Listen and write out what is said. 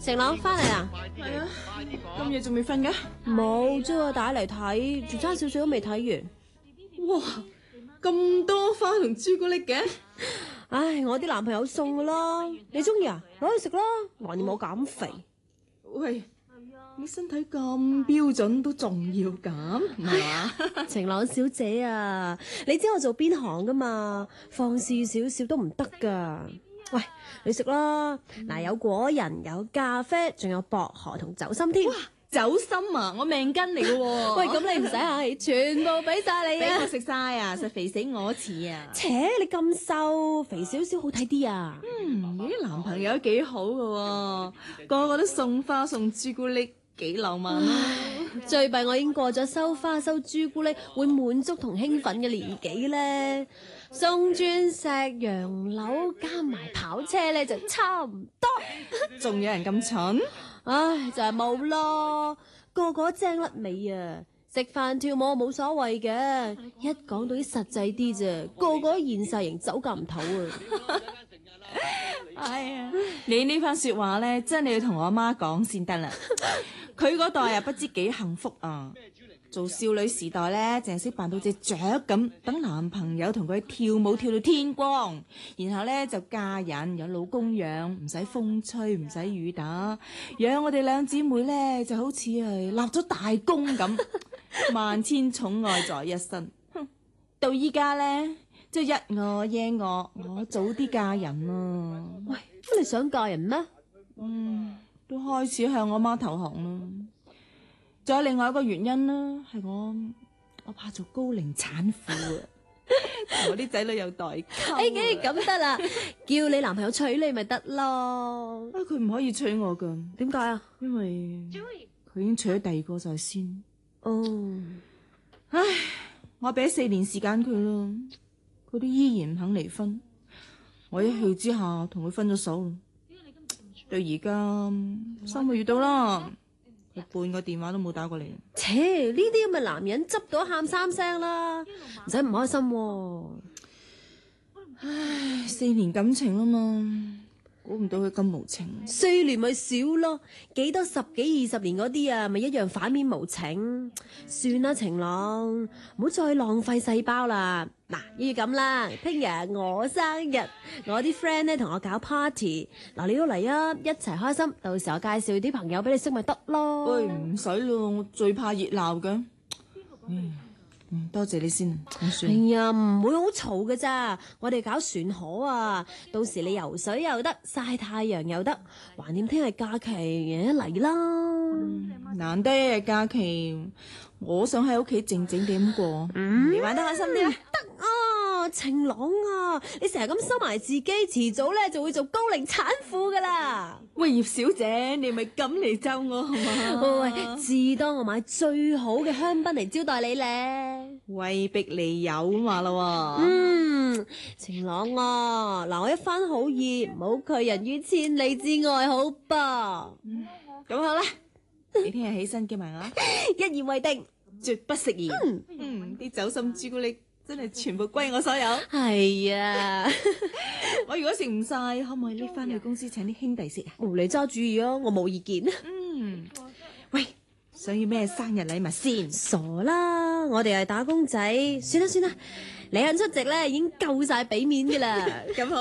晴朗翻嚟啦？ 係啊，咁夜仲未瞓嘅？ 冇，將我帶嚟睇，仲差少少都未睇完。 哇，咁多花同朱古力嘅？ 唉，我啲男朋友送噶啦，你中意啊？攞去食啦，橫掂我減肥。 喂，你身體咁標準都仲要減，唔係嘛？ 晴朗小姐啊，你知我做邊行噶嘛？放肆少少都唔得噶。喂，你食啦，嗱，有果仁，有咖啡，仲有薄荷同酒心添。 酒心啊，我命根嚟嘅喎。 喂，咁你唔使客氣，全部俾晒你啊！ 俾我食晒啊，實肥死我似啊！ 切，你咁瘦，肥少少好睇啲啊！ 你啲男朋友幾好嘅喎，個個都送花送朱古力，幾浪漫啊！ 最弊我已經過咗收花收朱古力會滿足同興奮嘅年紀咧，送鑽石、洋樓加埋跑車咧就差唔多。 仲有人咁蠢？ 唉，就係冇咯，個個精甩尾啊！食飯跳舞冇所謂嘅，一講到啲實際啲啫，個個都現晒形，走夾唔唞啊！ 哎呀，你呢番說話咧，真係要同我阿媽講先得啦。佢嗰代啊，不知幾幸福啊！做少女時代咧，淨係識扮到隻雀咁，等男朋友同佢跳舞跳到天光，然後咧就嫁人，有老公養，唔使風吹，唔使雨打，養我哋兩姊妹咧就好似係立咗大功咁，萬千寵愛在一身。到依家咧，即係一我耶我早啲嫁人啊！ 喂，咁你想嫁人咩？ 都開始向我媽投降啦。仲有另外一個原因啦，係我怕做高齡產婦啊，我啲仔女有代溝。 咁得啦，叫你男朋友娶你咪得咯。 佢唔可以娶我噶， 點解啊？ 因為佢已經娶咗第二個就係先。 哦， 唉，我俾4年時間佢啦，佢都依然唔肯離婚。我一氣之下同佢分咗手。到而家3個月到啦。佢半個電話都冇打過嚟。 切，呢啲咁嘅男人執到喊3聲啦，唔使唔開心喎。 唉，4年感情啦嘛，估唔到佢咁無情。 4年咪少咯，幾多10幾20年嗰啲啊，咪一樣反面無情。算啦，晴朗，唔好再浪費細胞啦。嗱，要咁啦，聽日我生日，我啲 friend 咧同我搞 party， 嗱你都嚟啊，一齊開心。到時我介紹啲朋友俾你識咪得咯。 喂，唔使咯，我最怕熱鬧㗎。多謝你先，我算。 哎呀，唔會好嘈㗎咋，我哋搞船河啊，到時你游水又得，曬太陽又得，橫掂聽日假期，嚟啦。 難得一日假期，我想喺屋企靜靜地咁過。你玩得開心啲啦。 得啊，晴朗啊，你成日咁收埋自己，遲早咧就會做高齡產婦噶啦。 喂，葉小姐，你咪咁嚟咒我好嘛？ 喂，至多我買最好嘅香檳嚟招待你咧。 威逼你有嘛啦喎。 晴朗啊，嗱我一番好意，唔好拒人於千里之外，好吧？ 咁好啦，你聽日起身叫埋我， 一言為定， 絕不食言。啲酒心朱古力真係全部歸我所有。 係啊， 我如果食唔晒，可唔可以拎翻去公司請啲兄弟食啊？ 你揸主意啊，我冇意見。 喂，想要咩生日禮物先？ 傻啦，我哋係打工仔，算啦，你肯出席咧已經夠晒俾面噶啦。 咁好。